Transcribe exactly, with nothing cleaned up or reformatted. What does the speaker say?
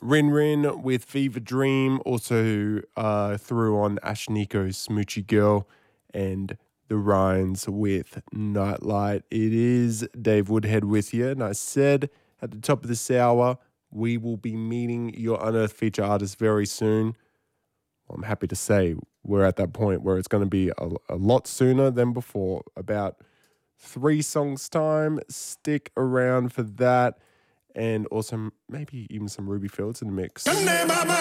Rin Rin with Fever Dream, also uh, threw on Ashniko's Smoochy Girl, and the Ryans with Nightlight. It is Dave Woodhead with you, and I said at the top of this hour, we will be meeting your Unearthed feature artist very soon. I'm happy to say we're at that point where it's going to be a, a lot sooner than before, about three songs time. Stick around for that. And also maybe even some Ruby Fields in the mix.